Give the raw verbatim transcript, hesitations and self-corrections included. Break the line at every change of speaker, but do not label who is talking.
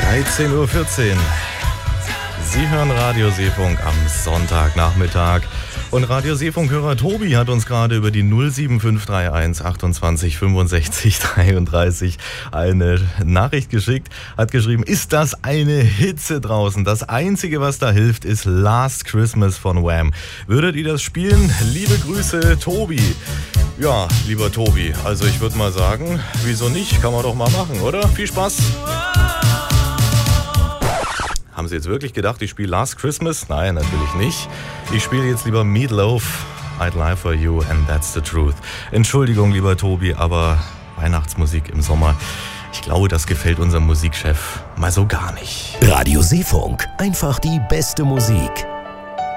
dreizehn Uhr vierzehn. Sie hören Radio Seefunk am Sonntagnachmittag. Und Radio Seefunk-Hörer Tobi hat uns gerade über die null sieben fünf drei eins achtundzwanzig fünfundsechzig dreiunddreißig eine Nachricht geschickt, hat geschrieben, ist das eine Hitze draußen? Das Einzige, was da hilft, ist Last Christmas von Wham. Würdet ihr das spielen? Liebe Grüße, Tobi. Ja, lieber Tobi, also ich würde mal sagen, wieso nicht? Kann man doch mal machen, oder? Viel Spaß! Haben Sie jetzt wirklich gedacht, ich spiele Last Christmas? Nein, natürlich nicht. Ich spiele jetzt lieber Meatloaf, I'd Lie For You and That's The Truth. Entschuldigung, lieber Tobi, aber Weihnachtsmusik im Sommer, ich glaube, das gefällt unserem Musikchef mal so gar nicht.
Radio Seefunk, einfach die beste Musik.